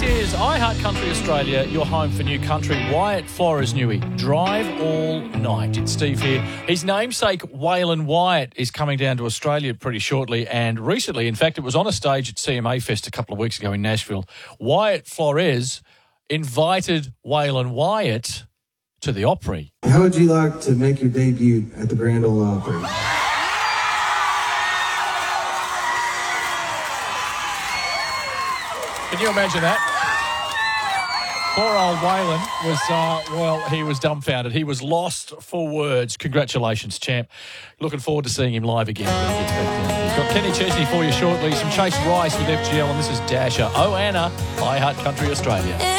This is I Heart Country Australia, your home for new country. Wyatt Flores Newey, Drive All Night. It's Steve here. His namesake, Waylon Wyatt, is coming down to Australia pretty shortly. And recently, in fact, it was on a stage at CMA Fest a couple of weeks ago in Nashville. Wyatt Flores invited Waylon Wyatt to the Opry. How would you like to make your debut at the Grand Ole Opry? Can you imagine that? Poor old Waylon was, he was dumbfounded. He was lost for words. Congratulations, champ. Looking forward to seeing him live again when he gets back down. We've got Kenny Chesney for you shortly, some Chase Rice with FGL, and this is Dasher. Oh, Anna, I Heart Country Australia.